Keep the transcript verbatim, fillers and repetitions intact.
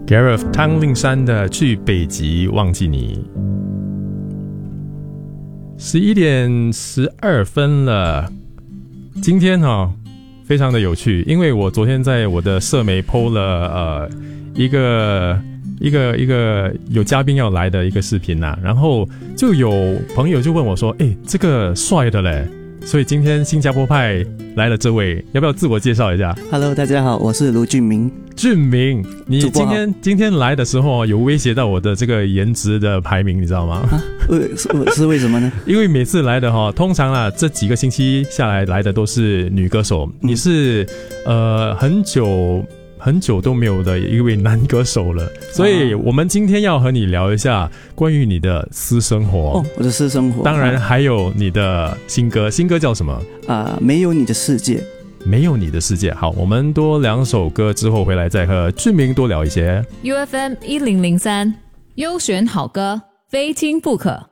Gareth 汤令山的去北极忘记你。十一点十二分了，今天哦非常的有趣，因为我昨天在我的社媒 po 了呃一个一个一个有嘉宾要来的一个视频啊，然后就有朋友就问我说，诶，这个帅的嘞，所以今天新加坡派来了这位，要不要自我介绍一下？ Hello， 大家好，我是卢俊明。 俊明，你今天今天来的时候有威胁到我的这个颜值的排名，你知道吗？ 啊、是, 是为什么呢？ 因为每次来的哈，通常啊这几个星期下来来的都是女歌手，嗯、你是呃很久很久都没有的一位男歌手了，所以我们今天要和你聊一下关于你的私生活。 哦，我的私生活， 当然还有你的新歌，新歌叫什么？ 啊、呃，没有你的世界。 没有你的世界。好，我们多两首歌之后回来再和俊明多聊一些。 U F M 一零零三优选好歌，非听不可。